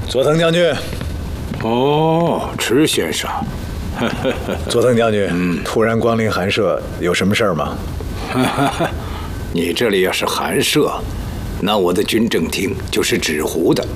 佐藤将军。 哦，池先生。 佐藤将军，突然光临寒舍，有什么事儿吗？ 你这里要是寒舍，那我的军政厅就是纸糊的。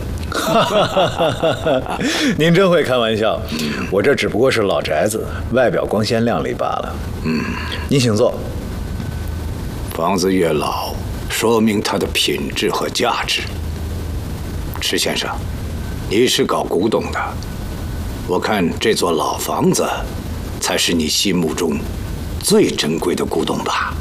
您真会开玩笑，我这只不过是老宅子，外表光鲜亮丽罢了。您请坐。 房子越老，说明它的品质和价值。池先生，你是搞古董的，我看这座老房子才是你心目中最珍贵的古董吧？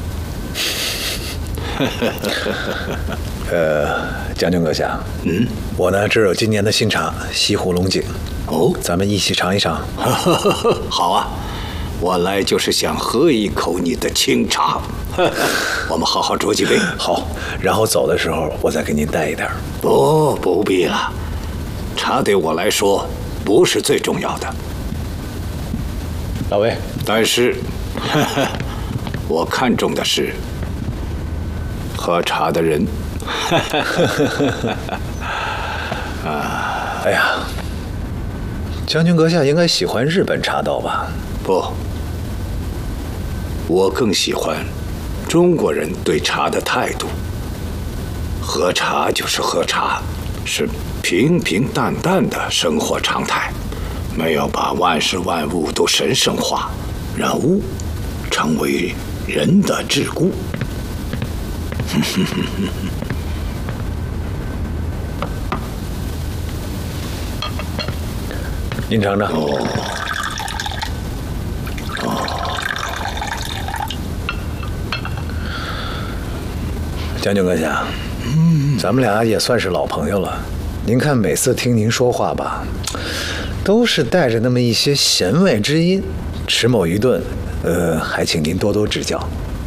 将军阁下，我呢这有今年的新茶西湖龙井，咱们一起尝一尝。 好啊，我来就是想喝一口你的清茶。我们好好酌几杯。 好，然后走的时候我再给您带一点。 不必了，茶对我来说不是最重要的。 老魏， 但是，我看重的是喝茶的人。 哎呀，将军阁下应该喜欢日本茶道吧？ 不，我更喜欢中国人对茶的态度。喝茶就是喝茶，是平平淡淡的生活常态，没有把万事万物都神圣化，让物成为人的桎梏。 您尝尝。将军阁下，咱们俩也算是老朋友了。您看，每次听您说话吧，都是带着那么一些弦外之音，迟某愚钝，还请您多多指教。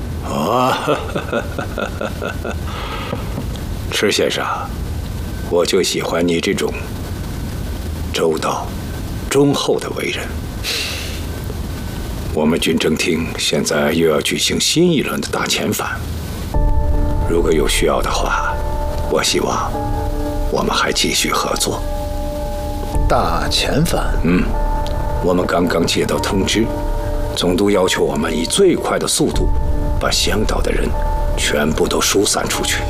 池先生，我就喜欢你这种周到、忠厚的为人。我们军政厅现在又要举行新一轮的大遣返，如果有需要的话，我希望我们还继续合作。 大遣返？ 我们刚刚接到通知，总督要求我们以最快的速度把香岛的人全部都疏散出去。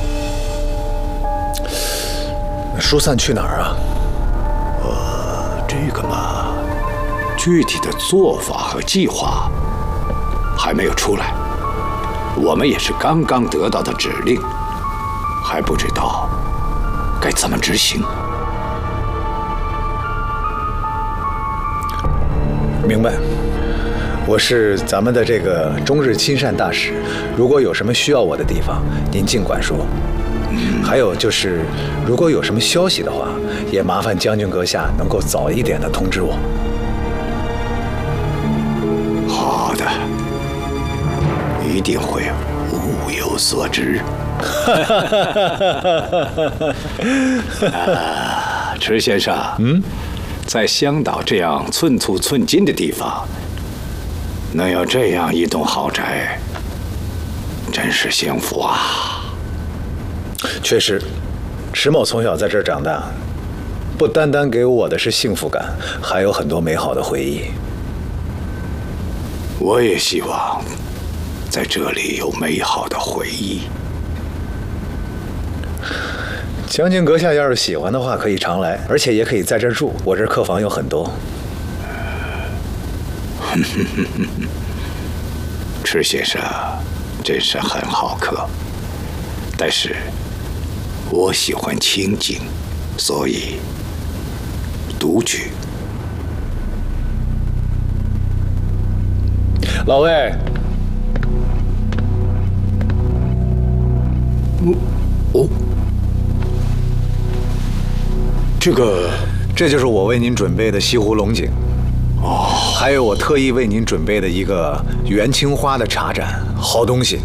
疏散去哪儿啊？ 这个嘛，具体的做法和计划还没有出来，我们也是刚刚得到的指令，还不知道该怎么执行。 明白。我是咱们的这个中日亲善大使，如果有什么需要我的地方，您尽管说。还有就是，如果有什么消息的话，也麻烦将军阁下能够早一点的通知我。 好的，一定会物有所值。池先生，在香岛这样寸土寸金的地方，能有这样一栋豪宅，真是幸福啊！ 确实，池某从小在这儿长大，不单单给我的是幸福感，还有很多美好的回忆。 我也希望在这里有美好的回忆。 将军阁下要是喜欢的话，可以常来，而且也可以在这儿住，我这客房有很多。 池先生真是很好客，但是我喜欢清静，所以独居。 老魏，这就是我为您准备的西湖龙井。还有我特意为您准备的一个元青花的茶盏，好东西。